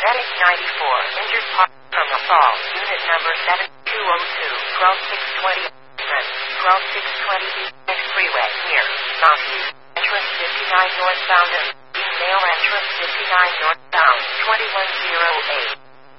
Medic 94, injured part from assault, unit number 7202, 12620, 12620 next freeway, near, Southeast, entrance 59 northbound and, mail entrance 59 northbound, 2108.